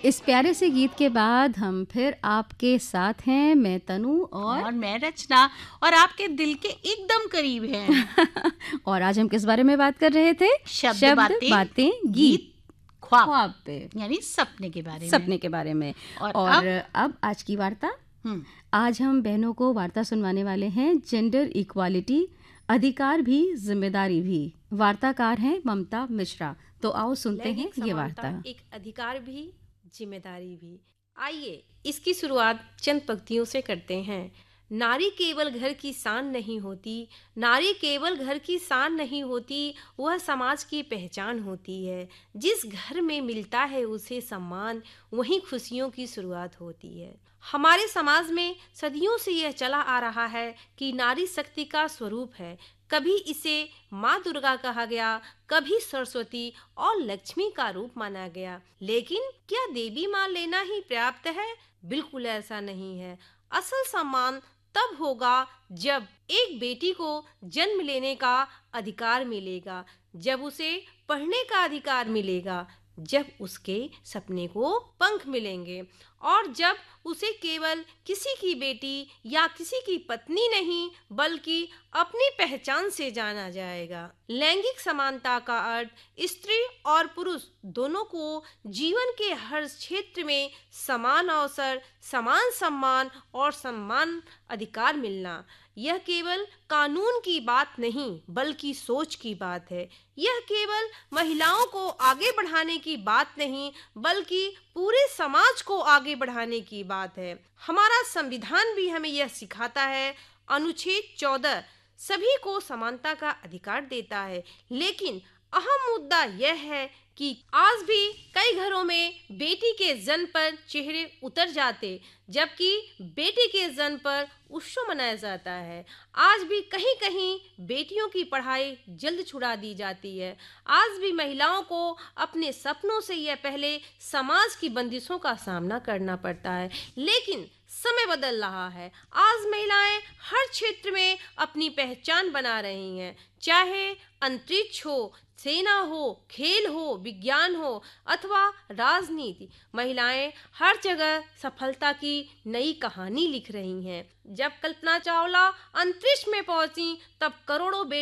इस प्यारे से गीत के बाद हम फिर आपके साथ हैं। मैं तनु और मैं रचना, और आपके दिल के एकदम करीब हैं। और आज हम किस बारे में बात कर रहे थे? शब्द बातें गीत ख्वाब पे, यानी सपने के बारे में। सपने के बारे में। और अब आज की वार्ता। आज हम बहनों को वार्ता सुनवाने वाले हैं। जेंडर इक्वालिटी, अधिकार भी जिम्मेदारी भी। वार्ताकार हैं ममता मिश्रा। तो आओ सुनते हैं ये वार्ता। एक अधिकार भी जिम्मेदारी भी। आइए इसकी शुरुआत चंद पंक्तियों से करते हैं। नारी केवल घर की शान नहीं होती, नारी केवल घर की शान नहीं होती, वह समाज की पहचान होती है। जिस घर में मिलता है उसे सम्मान, वहीं खुशियों की शुरुआत होती है। हमारे समाज में सदियों से यह चला आ रहा है कि नारी शक्ति का स्वरूप है। कभी इसे माँ दुर्गा कहा गया, कभी सरस्वती और लक्ष्मी का रूप माना गया। लेकिन क्या देवी माँ लेना ही पर्याप्त है? बिल्कुल ऐसा नहीं है। असल सम्मान तब होगा जब एक बेटी को जन्म लेने का अधिकार मिलेगा, जब उसे पढ़ने का अधिकार मिलेगा, जब उसके सपने को पंख मिलेंगे, और जब उसे केवल किसी की बेटी या किसी की पत्नी नहीं बल्कि अपनी पहचान से जाना जाएगा। लैंगिक समानता का अर्थ स्त्री और पुरुष दोनों को जीवन के हर क्षेत्र में समान अवसर, समान सम्मान और समान अधिकार मिलना। यह केवल कानून की बात नहीं बल्कि सोच की बात है। यह केवल महिलाओं को आगे बढ़ाने की बात नहीं बल्कि पूरे समाज को आगे बढ़ाने की बात है। हमारा संविधान भी हमें यह सिखाता है। अनुच्छेद 14 सभी को समानता का अधिकार देता है। लेकिन अहम मुद्दा यह है कि आज भी कई घरों में बेटी के जन्म पर चेहरे उतर जाते, जबकि बेटी के जन्म पर उत्सव मनाया जाता है। आज भी कहीं कहीं बेटियों की पढ़ाई जल्द छुड़ा दी जाती है। आज भी महिलाओं को अपने सपनों से यह पहले समाज की बंदिशों का सामना करना पड़ता है। लेकिन समय बदल रहा है। आज महिलाएं हर क्षेत्र में अपनी पहचान बना रही हैं। चाहे अंतरिक्ष हो, सेना हो, खेल हो, विज्ञान हो अथवा राजनीति, महिलाएं हर जगह सफलता की नई कहानी लिख रही हैं। जब कल्पना चावला अंतरिक्ष में पहुंची तब करोड़ों